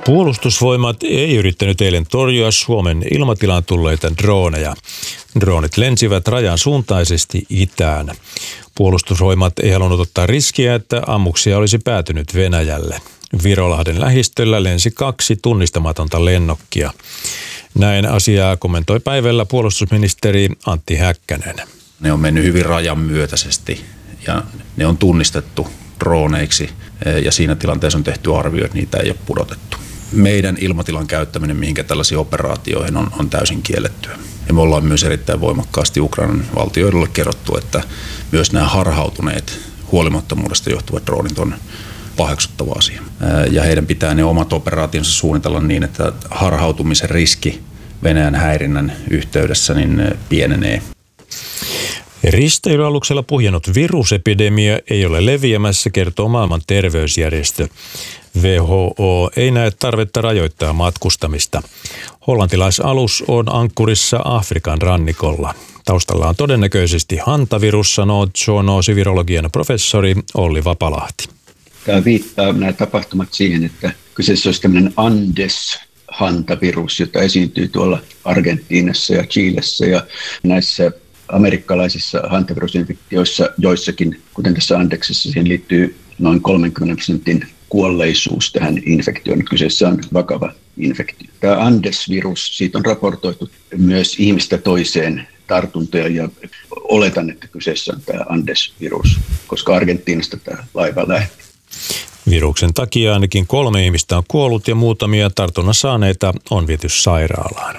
Puolustusvoimat ei yrittänyt eilen torjua Suomen ilmatilaan tulleita droneja. Dronit lensivät rajan suuntaisesti itään. Puolustusvoimat ei halunnut ottaa riskiä, että ammuksia olisi päätynyt Venäjälle. Virolahden lähistöllä lensi 2 tunnistamatonta lennokkia. Näin asiaa kommentoi päivällä puolustusministeri Antti Häkkänen. Ne on mennyt hyvin rajan myötäisesti ja ne on tunnistettu droneiksi ja siinä tilanteessa on tehty arvio, että niitä ei ole pudotettu. Meidän ilmatilan käyttäminen mihinkä tällaisiin operaatioihin on täysin kiellettyä. Ja me ollaan myös erittäin voimakkaasti Ukrainan valtioille kerrottu, että myös nämä harhautuneet huolimattomuudesta johtuvat droonit on paheksuttava asia. Ja heidän pitää ne omat operaationsa suunnitella niin, että harhautumisen riski Venäjän häirinnän yhteydessä niin pienenee. Risteilyaluksella puhjennut virusepidemia ei ole leviämässä, kertoo Maailman terveysjärjestö. WHO ei näe tarvetta rajoittaa matkustamista. Hollantilaisalus on ankkurissa Afrikan rannikolla. Taustalla on todennäköisesti hantavirus, sanoo zoonoosi-virologian professori Olli Vapalahti. Tämä viittaa nämä tapahtumat siihen, että kyseessä olisi tämmöinen Andes-hantavirus, jota esiintyy tuolla Argentiinassa ja Chilessä ja näissä amerikkalaisissa hantavirusinfektioissa joissakin, kuten tässä Andeksessa, siihen liittyy noin 30% kuolleisuus tähän infektioon. Kyseessä on vakava infektio. Tämä Andes-virus, siitä on raportoitu myös ihmistä toiseen tartuntoja ja oletan, että kyseessä on tämä Andes-virus, koska Argentiinasta tämä laiva lähti. Viruksen takia ainakin 3 ihmistä on kuollut ja muutamia tartunnan saaneita on viety sairaalaan.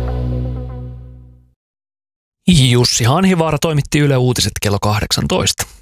Jussi Hanhivaara toimitti Yle Uutiset kello 18.